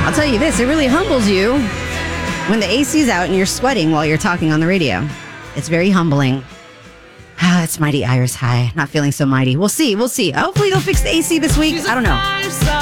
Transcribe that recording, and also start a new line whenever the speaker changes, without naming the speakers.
I'll tell you this, it really humbles you when the AC's out and you're sweating while you're talking on the radio. It's very humbling. It's mighty Iris High. Not feeling so mighty. We'll see. Hopefully they'll fix the AC this week. I don't know.